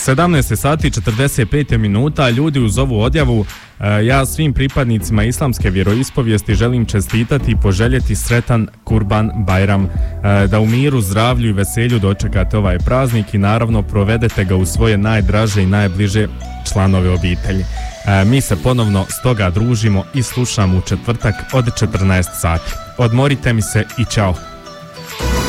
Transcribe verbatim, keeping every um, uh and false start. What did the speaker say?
sedamnaest sati i četrdeset pet minuta. Ljudi, uz ovu odjavu ja svim pripadnicima islamske vjeroispovijesti želim čestitati i poželjeti sretan Kurban Bajram, da u miru, zdravlju i veselju dočekate ovaj praznik i naravno provedete ga u svoje najdraže i najbliže članove obitelji. Mi se ponovno stoga družimo i slušamo u četvrtak od četrnaest sati. Odmorite mi se i čao.